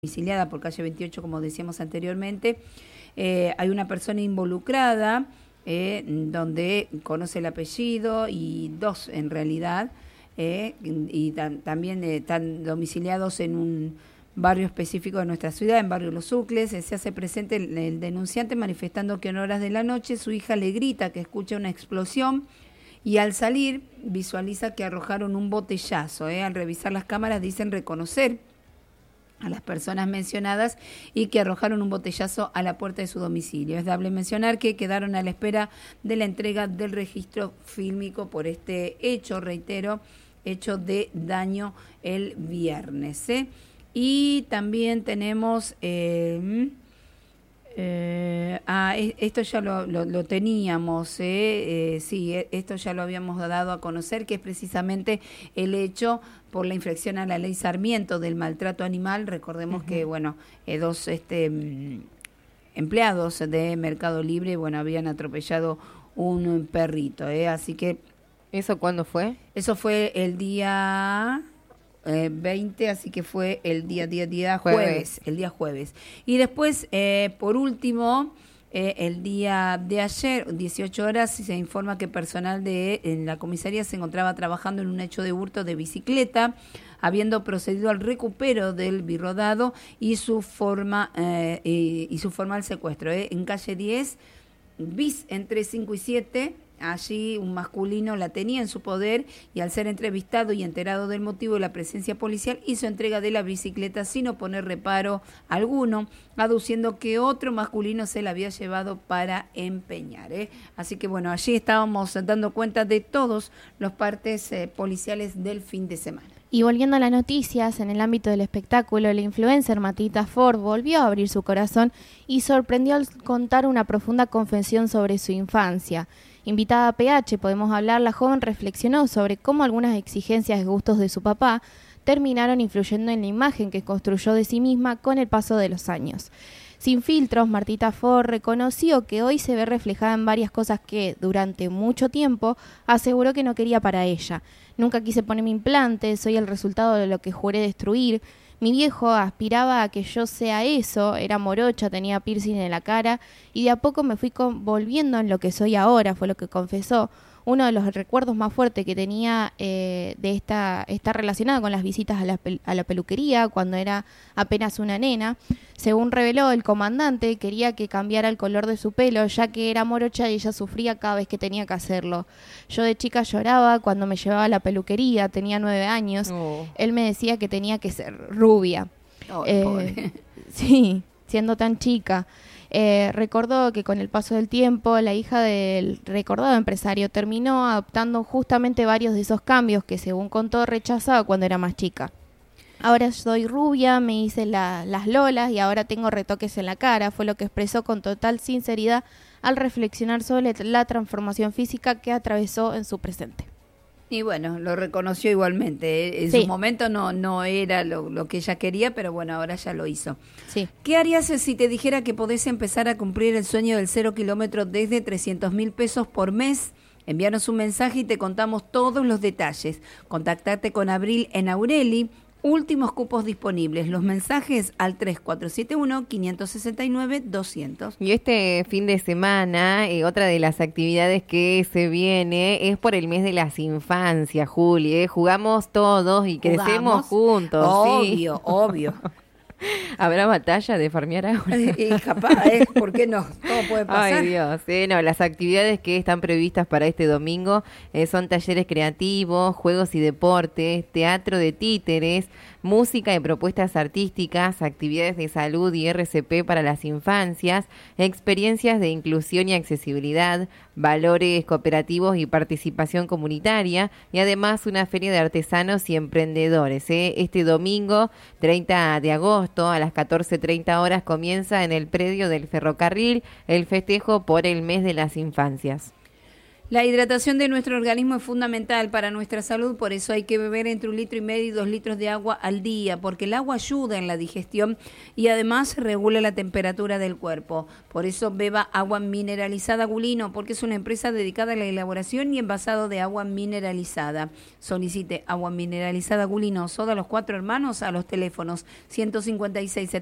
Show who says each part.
Speaker 1: domiciliada por calle 28, como decíamos anteriormente. Hay una persona involucrada, donde conoce el apellido, y dos en realidad, también están domiciliados en un barrio específico de nuestra ciudad, en barrio Los Ucles. Se hace presente el denunciante manifestando que en horas de la noche su hija le grita que escucha una explosión, y al salir visualiza que arrojaron un botellazo. Al revisar las cámaras dicen reconocer a las personas mencionadas y que arrojaron un botellazo a la puerta de su domicilio. Es dable mencionar que quedaron a la espera de la entrega del registro fílmico por este hecho, reitero, hecho de daño el viernes. Y también tenemos... esto ya lo teníamos, sí, esto ya lo habíamos dado a conocer, que es precisamente el hecho por la infracción a la ley Sarmiento del maltrato animal. Recordemos que, bueno, dos empleados de Mercado Libre, bueno, habían atropellado un perrito, así que...
Speaker 2: ¿Eso cuándo fue?
Speaker 1: Eso fue el día... 20, así que fue el día jueves, el día jueves. Y después, por último, el día de ayer, 18 horas, se informa que personal en la comisaría se encontraba trabajando en un hecho de hurto de bicicleta, habiendo procedido al recupero del birrodado y su formal secuestro. En calle 10, bis entre 5 y 7, allí un masculino la tenía en su poder, y al ser entrevistado y enterado del motivo de la presencia policial, hizo entrega de la bicicleta sin oponer reparo alguno, aduciendo que otro masculino se la había llevado para empeñar. Así que bueno, allí estábamos dando cuenta de todos los partes policiales del fin de semana.
Speaker 3: Y volviendo a las noticias, en el ámbito del espectáculo, la influencer Martita Ford volvió a abrir su corazón y sorprendió al contar una profunda confesión sobre su infancia. Invitada a PH Podemos Hablar, la joven reflexionó sobre cómo algunas exigencias y gustos de su papá terminaron influyendo en la imagen que construyó de sí misma con el paso de los años. Sin filtros, Martita Ford reconoció que hoy se ve reflejada en varias cosas que, durante mucho tiempo, aseguró que no quería para ella. Nunca quise ponerme implantes, soy el resultado de lo que juré destruir. Mi viejo aspiraba a que yo sea eso, era morocha, tenía piercing en la cara, y de a poco me fui volviendo en lo que soy ahora, fue lo que confesó. Uno de los recuerdos más fuertes que tenía está relacionado con las visitas a la peluquería cuando era apenas una nena. Según reveló el comandante, quería que cambiara el color de su pelo, ya que era morocha y ella sufría cada vez que tenía que hacerlo. Yo de chica lloraba cuando me llevaba a la peluquería, tenía 9 años. Oh. Él me decía que tenía que ser rubia.
Speaker 1: Oh,
Speaker 3: sí, siendo tan chica. Recordó que con el paso del tiempo la hija del recordado empresario terminó adoptando justamente varios de esos cambios que, según contó, rechazaba cuando era más chica. Ahora soy rubia, me hice las lolas y ahora tengo retoques en la cara, fue lo que expresó con total sinceridad al reflexionar sobre la transformación física que atravesó en su presente.
Speaker 1: Y bueno, lo reconoció igualmente. En su momento no era lo que ella quería, pero bueno, ahora ya lo hizo.
Speaker 3: Sí.
Speaker 1: ¿Qué harías si te dijera que podés empezar a cumplir el sueño del 0 kilómetro desde 300.000 pesos por mes? Envíanos un mensaje y te contamos todos los detalles. Contactate con Abril en Aureli. Últimos cupos disponibles. Los mensajes al 3471-569-200.
Speaker 2: Y este fin de semana, otra de las actividades que se viene es por el mes de las infancias, Juli. Jugamos todos y crecemos juntos.
Speaker 1: Obvio,
Speaker 2: ¿sí?
Speaker 1: Obvio.
Speaker 2: ¿Habrá batalla de farmear agua?
Speaker 1: Y capaz, ¿por qué no? Todo puede pasar.
Speaker 2: Ay, Dios. No, las actividades que están previstas para este domingo son talleres creativos, juegos y deportes, teatro de títeres, música y propuestas artísticas, actividades de salud y RCP para las infancias, experiencias de inclusión y accesibilidad, valores cooperativos y participación comunitaria, y además una feria de artesanos y emprendedores. Este domingo, 30 de agosto, a las 14:30 horas, comienza en el predio del ferrocarril el festejo por el mes de las infancias.
Speaker 1: La hidratación de nuestro organismo es fundamental para nuestra salud, por eso hay que beber entre 1,5 litros y 2 litros de agua al día, porque el agua ayuda en la digestión y además regula la temperatura del cuerpo. Por eso beba agua mineralizada Gulino, porque es una empresa dedicada a la elaboración y envasado de agua mineralizada. Solicite agua mineralizada Gulino, Soda Los Cuatro Hermanos, a los teléfonos 156